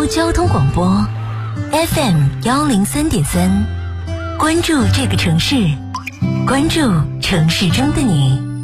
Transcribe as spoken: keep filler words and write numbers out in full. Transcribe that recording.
交通广播 F M 幺零三点三，关注这个城市，关注城市中的你。